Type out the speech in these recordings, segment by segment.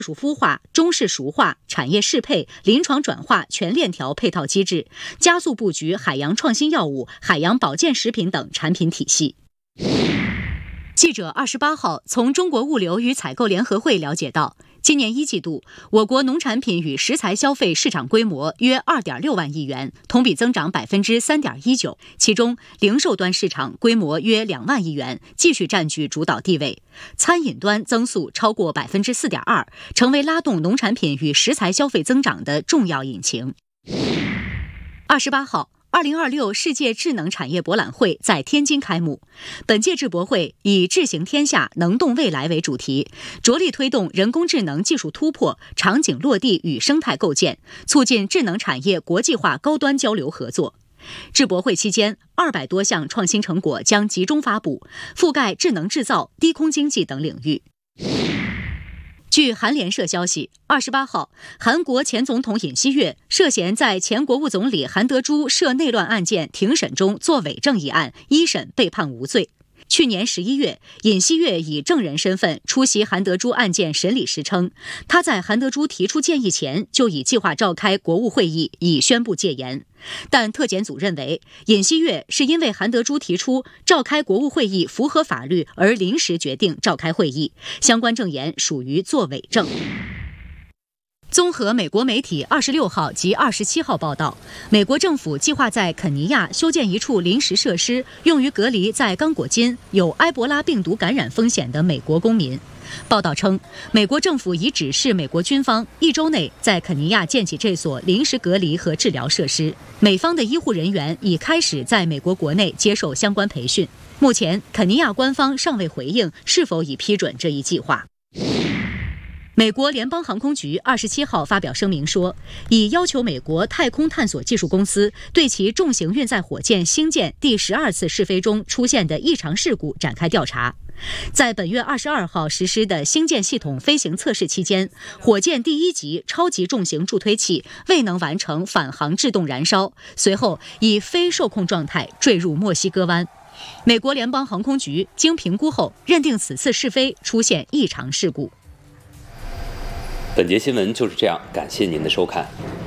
属孵化、中式熟化、产业适配、临床转化全链条配套机制，加速布局海洋创新药物、海洋保健食品等产品体系。记者28号从中国物流与采购联合会了解到，今年1季度，我国农产品与食材消费市场规模约2.6万亿元，同比增长3.19%，其中零售端市场规模约2万亿元，继续占据主导地位。餐饮端增速超过4.2%，成为拉动农产品与食材消费增长的重要引擎。28号。2026世界智能产业博览会在天津开幕。本届智博会以"智行天下，能动未来"为主题，着力推动人工智能技术突破、场景落地与生态构建，促进智能产业国际化高端交流合作。智博会期间，200多项创新成果将集中发布，覆盖智能制造、低空经济等领域。据韩联社消息，28号，韩国前总统尹锡悦涉嫌在前国务总理韩德洙涉内乱案件庭审中作伪证一案，一审被判无罪。去年11月，尹锡悦以证人身份出席韩德洙案件审理时称，他在韩德洙提出建议前就已计划召开国务会议，以宣布戒严。但特检组认为，尹锡悦是因为韩德洙提出召开国务会议符合法律而临时决定召开会议，相关证言属于作伪证。综合美国媒体26号及27号报道，美国政府计划在肯尼亚修建一处临时设施，用于隔离在刚果金有埃博拉病毒感染风险的美国公民。报道称，美国政府已指示美国军方1周内在肯尼亚建起这所临时隔离和治疗设施。美方的医护人员已开始在美国国内接受相关培训。目前，肯尼亚官方尚未回应是否已批准这一计划。美国联邦航空局27号发表声明说，已要求美国太空探索技术公司对其重型运载火箭星舰第12次试飞中出现的异常事故展开调查。在本月22号实施的星舰系统飞行测试期间，火箭第1级超级重型助推器未能完成返航制动燃烧，随后以非受控状态坠入墨西哥湾。美国联邦航空局经评估后认定此次试飞出现异常事故。 本节新闻就是这样，感谢您的收看。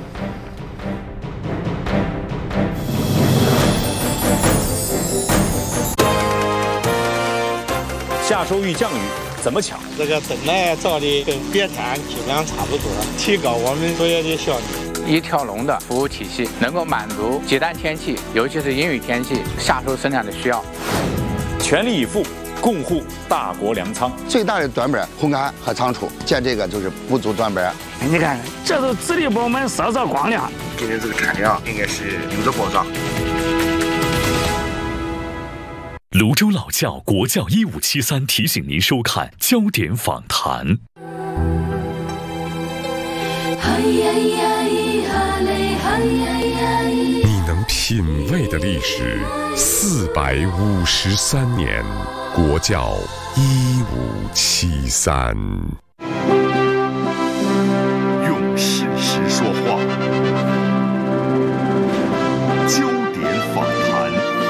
下周遇降雨怎么抢？ 这个本来造的跟别滩基本上差不多，提高我们作业的效率。 一条龙的服务体系能够满足极端天气，尤其是阴雨天气下收生产的需要。 全力以赴共护大国粮仓。 最大的短板，烘干和仓储，见这个就是不足短板。 你看，这都直立饱满，烧造光亮， 今天这个产量应该是有的保障。 泸州老窖国窖1573提醒您收看焦点访谈。 你能品味的历史453年，国窖1573。 用事实说话，焦点访谈。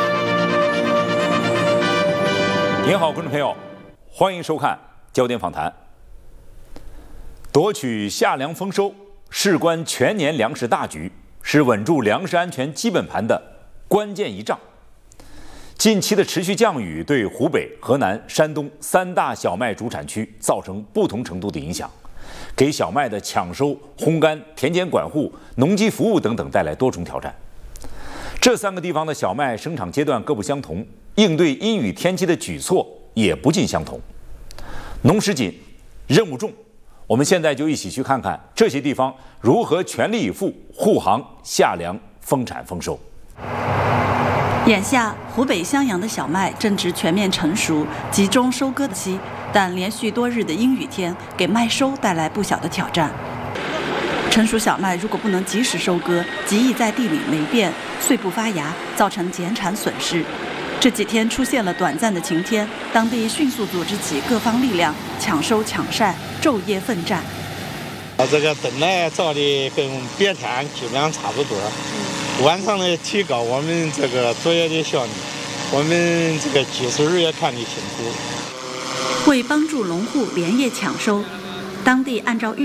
您好，观众朋友，欢迎收看焦点访谈。夺取夏粮丰收，事关全年粮食大局，是稳住粮食安全基本盘的关键一仗。近期的持续降雨对湖北、河南、山东3大小麦主产区造成不同程度的影响，给小麦的抢收、烘干、田间管护、农机服务等等带来多重挑战。这3个地方的小麦生产阶段各不相同，应对阴雨天气的举措也不尽相同。农时紧，任务重，我们现在就一起去看看这些地方如何全力以赴护航夏粮丰产丰收。 眼下，湖北襄阳的小麦正值全面成熟、集中收割期，但连续多日的阴雨天给麦收带来不小的挑战。成熟小麦如果不能及时收割，极易在地里霉变、碎不发芽，造成减产损失。这几天出现了短暂的晴天，当地迅速组织起各方力量抢收抢晒，昼夜奋战。 这个本来造的跟别滩基本上差不多，晚上呢提高我们这个作业的效率，我们这个技术人也看得辛苦。 为帮助农户连夜抢收， 当地按照